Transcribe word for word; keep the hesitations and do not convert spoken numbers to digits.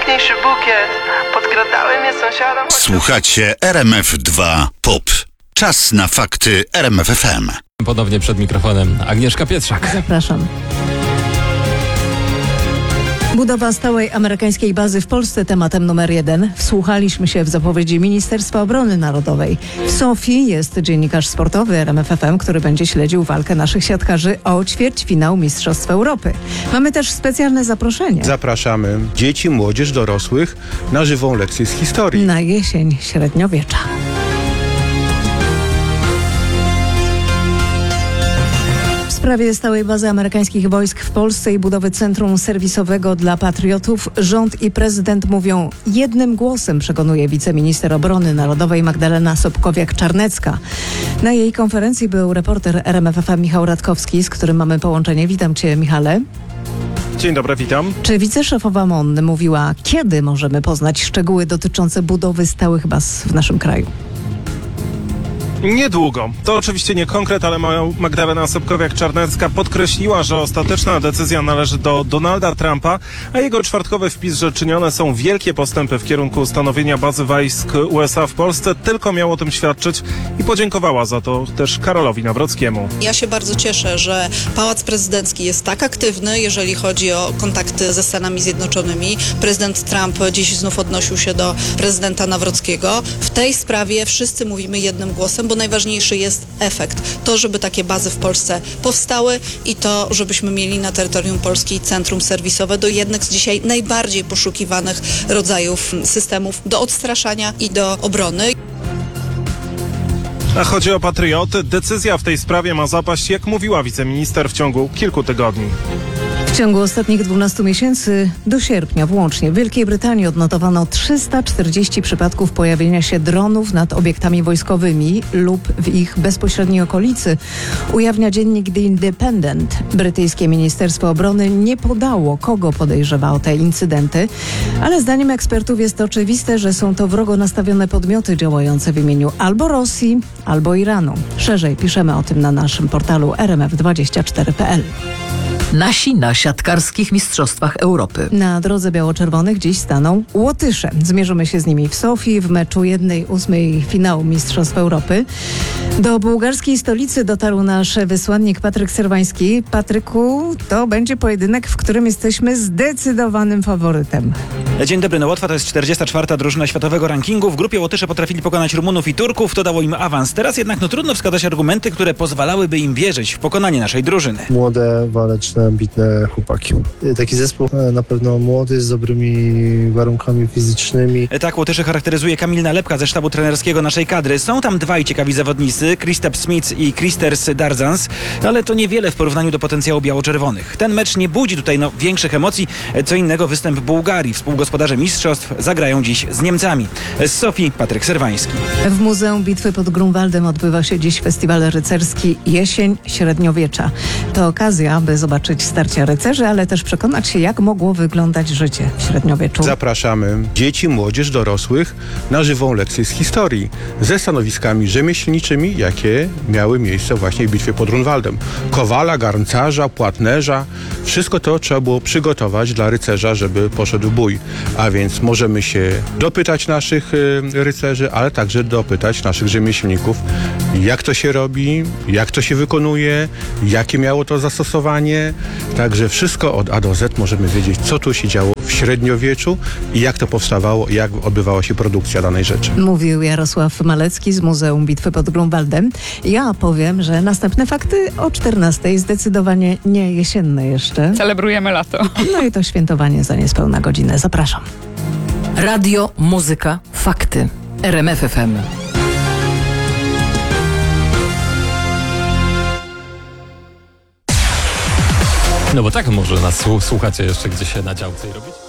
najpiękniejszy bukiet. Podkradały mnie sąsiadom. Słuchacie R M F dwa Pop. Czas na fakty R M F F M. Ponownie przed mikrofonem Agnieszka Pietrzak. Zapraszam. Budowa stałej amerykańskiej bazy w Polsce tematem numer jeden. Wsłuchaliśmy się w zapowiedzi Ministerstwa Obrony Narodowej. W Sofii jest dziennikarz sportowy R M F F M, który będzie śledził walkę naszych siatkarzy o ćwierćfinał Mistrzostw Europy. Mamy też specjalne zaproszenie. Zapraszamy dzieci, młodzież, dorosłych na żywą lekcję z historii. Na jesień średniowiecza. W sprawie stałej bazy amerykańskich wojsk w Polsce i budowy centrum serwisowego dla patriotów rząd i prezydent mówią jednym głosem, przekonuje wiceminister obrony narodowej Magdalena Sobkowiak-Czarnecka. Na jej konferencji był reporter R M F F M Michał Radkowski, z którym mamy połączenie. Witam cię, Michale. Dzień dobry, witam. Czy wiceszefowa M O N mówiła, kiedy możemy poznać szczegóły dotyczące budowy stałych baz w naszym kraju? Niedługo. To oczywiście nie konkret, ale Magdalena Sobkowiak-Czarnecka podkreśliła, że ostateczna decyzja należy do Donalda Trumpa, a jego czwartkowy wpis, że czynione są wielkie postępy w kierunku ustanowienia bazy wojsk U S A w Polsce, tylko miał o tym świadczyć i podziękowała za to też Karolowi Nawrockiemu. Ja się bardzo cieszę, że Pałac Prezydencki jest tak aktywny, jeżeli chodzi o kontakty ze Stanami Zjednoczonymi. Prezydent Trump dziś znów odnosił się do prezydenta Nawrockiego. W tej sprawie wszyscy mówimy jednym głosem, bo najważniejszy jest efekt. To, żeby takie bazy w Polsce powstały i to, żebyśmy mieli na terytorium Polski centrum serwisowe do jednych z dzisiaj najbardziej poszukiwanych rodzajów systemów do odstraszania i do obrony. A chodzi o patrioty, decyzja w tej sprawie ma zapaść, jak mówiła wiceminister, w ciągu kilku tygodni. W ciągu ostatnich dwunastu miesięcy do sierpnia włącznie w Wielkiej Brytanii odnotowano trzysta czterdzieści przypadków pojawienia się dronów nad obiektami wojskowymi lub w ich bezpośredniej okolicy, ujawnia dziennik The Independent. Brytyjskie Ministerstwo Obrony nie podało, kogo podejrzewa o te incydenty, ale zdaniem ekspertów jest oczywiste, że są to wrogo nastawione podmioty działające w imieniu albo Rosji, albo Iranu. Szerzej piszemy o tym na naszym portalu R M F dwadzieścia cztery kropka p l. Nasi na siatkarskich mistrzostwach Europy. Na drodze biało-czerwonych dziś staną Łotysze. Zmierzymy się z nimi w Sofii w meczu jednej ósmej finału Mistrzostw Europy. Do bułgarskiej stolicy dotarł nasz wysłannik Patryk Serwański. Patryku, to będzie pojedynek, w którym jesteśmy zdecydowanym faworytem. Dzień dobry, no Łotwa to jest czterdziesta czwarta drużyna światowego rankingu. W grupie Łotysze potrafili pokonać Rumunów i Turków, to dało im awans. Teraz jednak no trudno wskazać argumenty, które pozwalałyby im wierzyć w pokonanie naszej drużyny. Młode, waleczne, ambitne chłopaki. Taki zespół na pewno młody, z dobrymi warunkami fizycznymi. Tak Łotyszy charakteryzuje Kamil Nalepka ze sztabu trenerskiego naszej kadry. Są tam dwaj ciekawi zawodnicy, Kristaps Smith i Kristers Darzans, ale to niewiele w porównaniu do potencjału biało-czerwonych. Ten mecz nie budzi tutaj no, większych emocji, co innego występ Bułgarii. Współgospodarze mistrzostw zagrają dziś z Niemcami. Z Sofii Patryk Serwański. W Muzeum Bitwy pod Grunwaldem odbywa się dziś festiwal rycerski Jesień Średniowiecza. To okazja, by zobaczyć starcia rycerzy, ale też przekonać się, jak mogło wyglądać życie w średniowieczu. Zapraszamy dzieci, młodzież, dorosłych na żywą lekcję z historii ze stanowiskami rzemieślniczymi, jakie miały miejsce właśnie w bitwie pod Grunwaldem. Kowala, garncarza, płatnerza, wszystko to trzeba było przygotować dla rycerza, żeby poszedł w bój. A więc możemy się dopytać naszych y, rycerzy, ale także dopytać naszych rzemieślników, jak to się robi, jak to się wykonuje, jakie miało to zastosowanie. Także wszystko od A do Z możemy wiedzieć, co tu się działo w średniowieczu i jak to powstawało, jak odbywała się produkcja danej rzeczy. Mówił Jarosław Malecki z Muzeum Bitwy pod Grunwaldem. Ja powiem, że następne fakty o czternastej, zdecydowanie nie jesienne jeszcze. Celebrujemy lato. No i to świętowanie za niespełna godzinę. Zapraszam. Radio, muzyka, fakty. R M F F M. No bo tak może nas słuchacie jeszcze gdzieś na działce i robić.